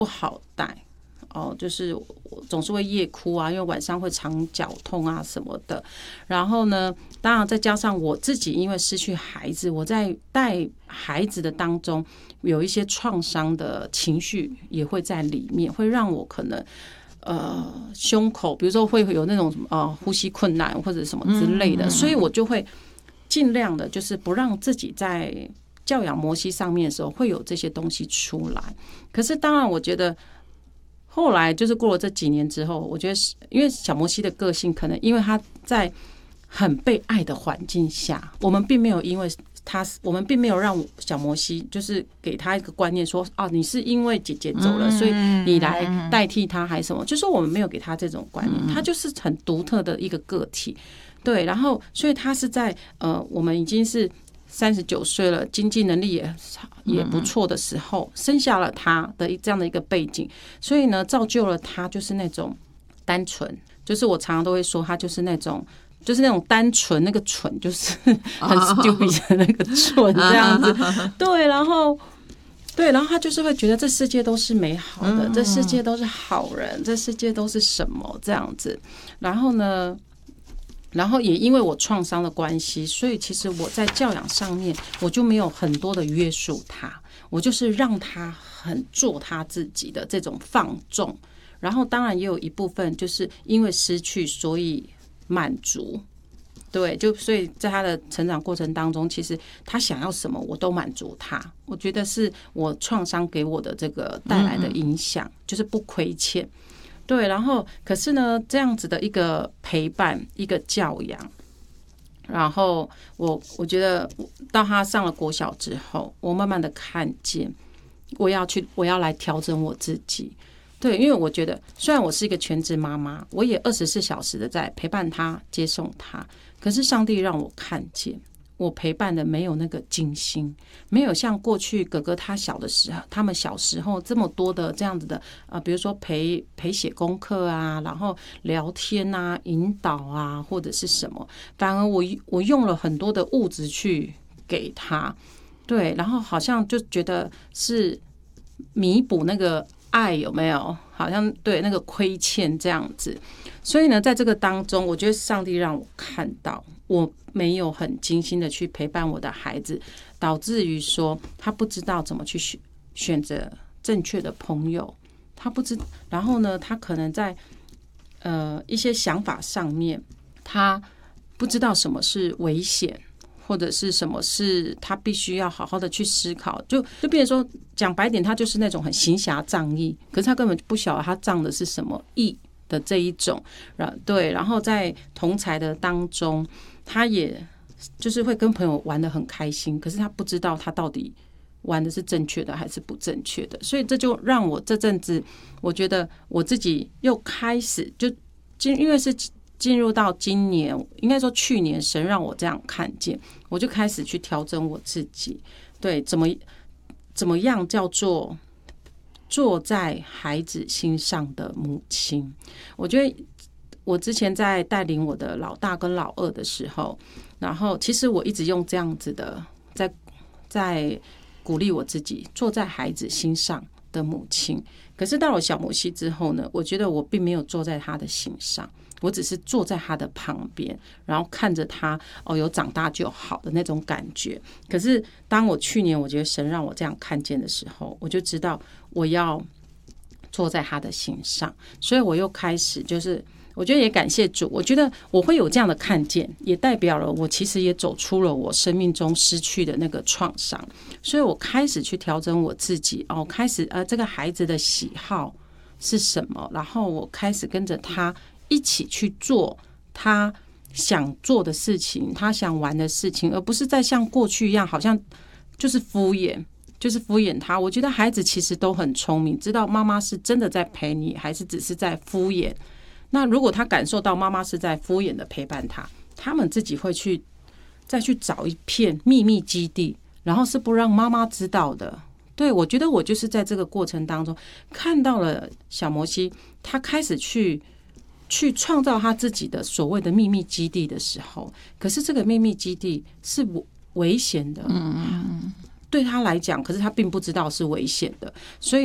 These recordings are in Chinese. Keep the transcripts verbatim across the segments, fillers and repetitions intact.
不好带哦，就是我总是会夜哭啊，因为晚上会常脚痛啊什么的。然后呢，当然再加上我自己，因为失去孩子，我在带孩子的当中有一些创伤的情绪也会在里面，会让我可能呃胸口，比如说会有那种呃呼吸困难或者什么之类的，所以我就会尽量的，就是不让自己在教养摩西上面的时候会有这些东西出来。可是当然，我觉得后来就是过了这几年之后，我觉得因为小摩西的个性，可能因为他在很被爱的环境下，我们并没有因为他，我们并没有让小摩西就是给他一个观念说，啊，你是因为姐姐走了，所以你来代替他还是什么？就是我们没有给他这种观念，他就是很独特的一个个体。对，然后所以他是在呃，我们已经是三十九岁了，经济能力也也不错的时候，生下了他的这样的一个背景，所以呢，造就了他就是那种单纯，就是我常常都会说，他就是那种。就是那种单纯，那个蠢就是很 stupid 的那个蠢这样子，对，然后对，然后他就是会觉得这世界都是美好的，这世界都是好人，这世界都是什么这样子，然后呢？然后也因为我创伤的关系，所以其实我在教养上面我就没有很多的约束他，我就是让他很做他自己的这种放纵。然后当然也有一部分就是因为失去，所以满足。对，就所以在他的成长过程当中，其实他想要什么我都满足他。我觉得是我创伤给我的这个带来的影响，就是不亏欠。对，然后可是呢，这样子的一个陪伴，一个教养，然后我我觉得到他上了国小之后，我慢慢的看见，我要去，我要来调整我自己。对，因为我觉得虽然我是一个全职妈妈，我也二十四小时的在陪伴他、接送他，可是上帝让我看见，我陪伴的没有那个精心，没有像过去哥哥他小的时候，他们小时候这么多的这样子的啊、呃，比如说陪陪写功课啊，然后聊天啊、引导啊，或者是什么，反而我我用了很多的物质去给他，对，然后好像就觉得是弥补那个爱有没有？好像对那个亏欠这样子，所以呢，在这个当中，我觉得上帝让我看到，我没有很精心的去陪伴我的孩子，导致于说他不知道怎么去选选择正确的朋友，他不知，然后呢，他可能在呃一些想法上面，他不知道什么是危险。或者是什么是他必须要好好的去思考，就就变成说讲白点，他就是那种很行侠仗义，可是他根本不晓得他仗的是什么义的这一种，对，然后在同侪的当中，他也就是会跟朋友玩得很开心，可是他不知道他到底玩的是正确的还是不正确的，所以这就让我这阵子，我觉得我自己又开始就因为是。进入到今年，应该说去年，神让我这样看见，我就开始去调整我自己。对，怎么怎么样叫做坐在孩子心上的母亲？我觉得我之前在带领我的老大跟老二的时候，然后其实我一直用这样子的，在在鼓励我自己，坐在孩子心上的母亲。可是到了小摩西之后呢，我觉得我并没有坐在他的心上。我只是坐在他的旁边，然后看着他哦，有长大就好的那种感觉。可是当我去年我觉得神让我这样看见的时候，我就知道我要坐在他的心上，所以我又开始就是我觉得也感谢主，我觉得我会有这样的看见，也代表了我其实也走出了我生命中失去的那个创伤，所以我开始去调整我自己哦，开始呃这个孩子的喜好是什么，然后我开始跟着他。一起去做他想做的事情，他想玩的事情，而不是再像过去一样，好像就是敷衍，就是敷衍他。我觉得孩子其实都很聪明，知道妈妈是真的在陪你，还是只是在敷衍。那如果他感受到妈妈是在敷衍的陪伴他，他们自己会去再去找一片秘密基地，然后是不让妈妈知道的。对，我觉得我就是在这个过程当中看到了小摩西，他开始去。去创造他自己的所谓的秘密基地的时候，可是这个秘密基地是危险的，对他来讲，可是他并不知道是危险的，所以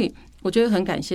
我觉得很感谢